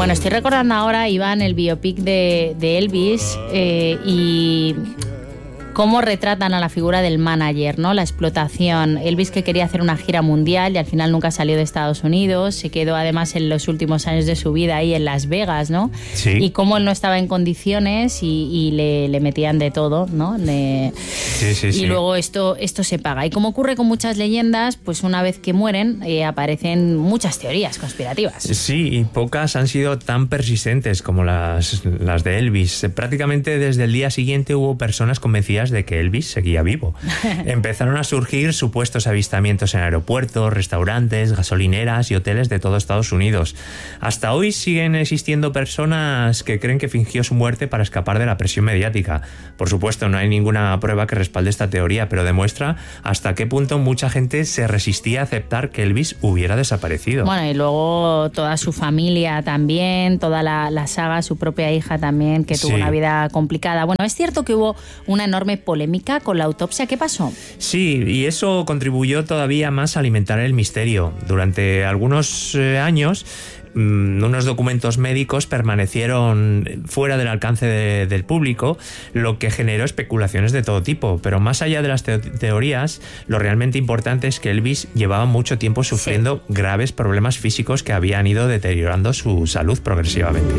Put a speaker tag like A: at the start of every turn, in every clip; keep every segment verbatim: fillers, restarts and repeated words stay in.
A: Bueno, estoy recordando ahora, Iván, el biopic de, de Elvis eh, y cómo retratan a la figura del manager, ¿no? La explotación. Elvis, que quería hacer una gira mundial y al final nunca salió de Estados Unidos, se quedó además en los últimos años de su vida ahí en Las Vegas, ¿no?
B: Sí.
A: Y cómo él no estaba en condiciones y, y le, le metían de todo, ¿no? Le...
B: Sí, sí,
A: y
B: sí.
A: luego esto, esto se paga. Y como ocurre con muchas leyendas, pues una vez que mueren eh, aparecen muchas teorías conspirativas.
B: Sí, y pocas han sido tan persistentes como las, las de Elvis. Prácticamente desde el día siguiente hubo personas convencidas de que Elvis seguía vivo. Empezaron a surgir supuestos avistamientos en aeropuertos, restaurantes, gasolineras y hoteles de todo Estados Unidos. Hasta hoy siguen existiendo personas que creen que fingió su muerte para escapar de la presión mediática. Por supuesto, no hay ninguna prueba que respalde esta teoría, pero demuestra hasta qué punto mucha gente se resistía a aceptar que Elvis hubiera desaparecido.
A: Bueno, y luego toda su familia también, toda la, la saga, su propia hija también, que tuvo
B: Sí.
A: una vida complicada. Bueno, es cierto que hubo una enorme polémica con la autopsia. ¿Qué pasó?
B: Sí, y eso contribuyó todavía más a alimentar el misterio. Durante algunos eh, años, mmm, unos documentos médicos permanecieron fuera del alcance de, del público, lo que generó especulaciones de todo tipo. Pero más allá de las te- teorías, lo realmente importante es que Elvis llevaba mucho tiempo sufriendo sí. graves problemas físicos que habían ido deteriorando su salud progresivamente.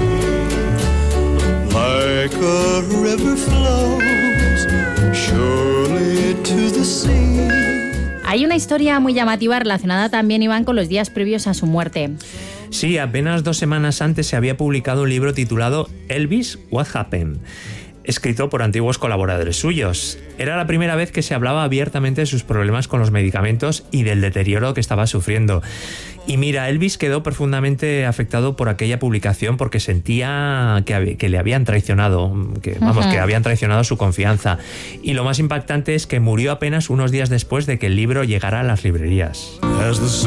C: Like a river flows surely to the sea.
A: Hay una historia muy llamativa relacionada también, Iván, con los días previos a su muerte.
B: Sí, apenas dos semanas antes se había publicado un libro titulado Elvis, What Happened?, escrito por antiguos colaboradores suyos. Era la primera vez que se hablaba abiertamente de sus problemas con los medicamentos y del deterioro que estaba sufriendo. Y mira, Elvis quedó profundamente afectado por aquella publicación porque sentía que, que le habían traicionado, que, vamos, uh-huh. que habían traicionado su confianza. Y lo más impactante es que murió apenas unos días después de que el libro llegara a las librerías.